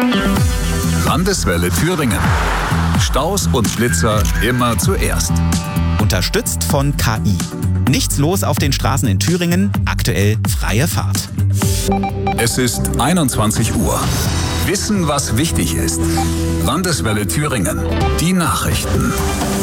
Landeswelle Thüringen. Staus und Blitzer immer zuerst. Unterstützt von KI. Nichts los auf den Straßen in Thüringen, aktuell freie Fahrt. Es ist 21 Uhr. Wissen, was wichtig ist. Landeswelle Thüringen. Die Nachrichten.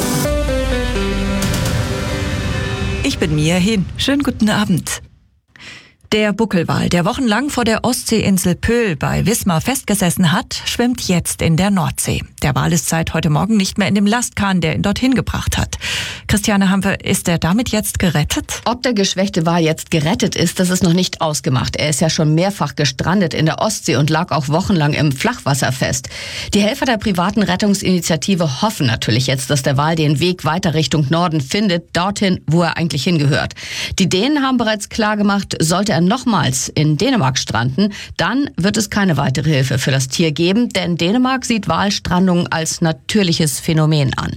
Ich bin Mia Hehn. Schönen guten Abend. Der Buckelwal, der wochenlang vor der Ostseeinsel Pöhl bei Wismar festgesessen hat, schwimmt jetzt in der Nordsee. Der Wal ist seit heute Morgen nicht mehr in dem Lastkahn, der ihn dorthin gebracht hat. Christiane Hampe, ist er damit jetzt gerettet? Ob der geschwächte Wal jetzt gerettet ist, das ist noch nicht ausgemacht. Er ist ja schon mehrfach gestrandet in der Ostsee und lag auch wochenlang im Flachwasser fest. Die Helfer der privaten Rettungsinitiative hoffen natürlich jetzt, dass der Wal den Weg weiter Richtung Norden findet, dorthin, wo er eigentlich hingehört. Die Dänen haben bereits klargemacht, sollte er nochmals in Dänemark stranden, dann wird es keine weitere Hilfe für das Tier geben, denn Dänemark sieht Walstrandung als natürliches Phänomen an.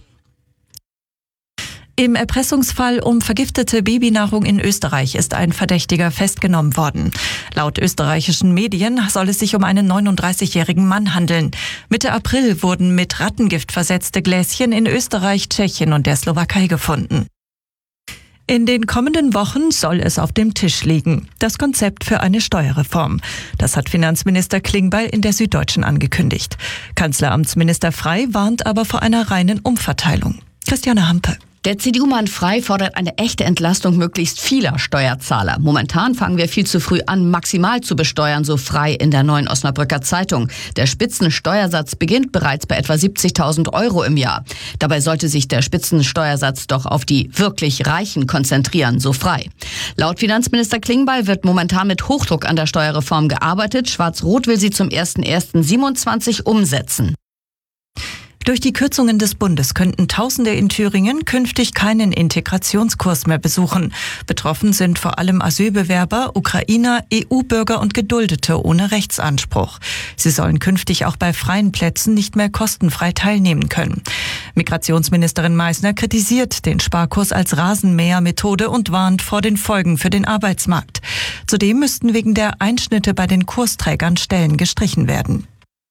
Im Erpressungsfall um vergiftete Babynahrung in Österreich ist ein Verdächtiger festgenommen worden. Laut österreichischen Medien soll es sich um einen 39-jährigen Mann handeln. Mitte April wurden mit Rattengift versetzte Gläschen in Österreich, Tschechien und der Slowakei gefunden. In den kommenden Wochen soll es auf dem Tisch liegen. Das Konzept für eine Steuerreform. Das hat Finanzminister Klingbeil in der Süddeutschen angekündigt. Kanzleramtsminister Frey warnt aber vor einer reinen Umverteilung. Christiane Hampe. Der CDU-Mann Frey fordert eine echte Entlastung möglichst vieler Steuerzahler. Momentan fangen wir viel zu früh an, maximal zu besteuern, so Frey in der Neuen Osnabrücker Zeitung. Der Spitzensteuersatz beginnt bereits bei etwa 70.000 € im Jahr. Dabei sollte sich der Spitzensteuersatz doch auf die wirklich Reichen konzentrieren, so Frey. Laut Finanzminister Klingbeil wird momentan mit Hochdruck an der Steuerreform gearbeitet. Schwarz-Rot will sie zum 01.01.27 umsetzen. Durch die Kürzungen des Bundes könnten Tausende in Thüringen künftig keinen Integrationskurs mehr besuchen. Betroffen sind vor allem Asylbewerber, Ukrainer, EU-Bürger und Geduldete ohne Rechtsanspruch. Sie sollen künftig auch bei freien Plätzen nicht mehr kostenfrei teilnehmen können. Migrationsministerin Meißner kritisiert den Sparkurs als Rasenmähermethode und warnt vor den Folgen für den Arbeitsmarkt. Zudem müssten wegen der Einschnitte bei den Kursträgern Stellen gestrichen werden.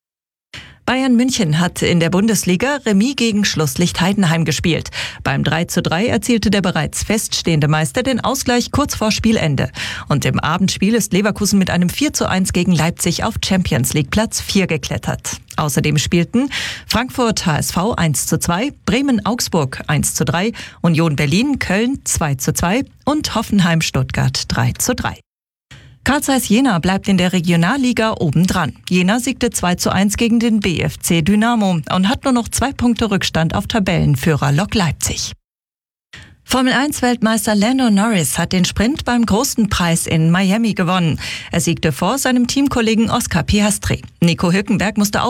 Bayern München hat in der Bundesliga Remis gegen Schlusslicht Heidenheim gespielt. Beim 3:3 erzielte der bereits feststehende Meister den Ausgleich kurz vor Spielende. Und im Abendspiel ist Leverkusen mit einem 4:1 gegen Leipzig auf Champions League Platz 4 geklettert. Außerdem spielten Frankfurt HSV 1:2, Bremen Augsburg 1:3, Union Berlin Köln 2:2 und Hoffenheim Stuttgart 3:3. Carl Zeiss Jena bleibt in der Regionalliga obendran. Jena siegte 2:1 gegen den BFC Dynamo und hat nur noch 2 Punkte Rückstand auf Tabellenführer Lok Leipzig. Formel-1-Weltmeister Lando Norris hat den Sprint beim Großen Preis in Miami gewonnen. Er siegte vor seinem Teamkollegen Oscar Piastri. Nico Hülkenberg musste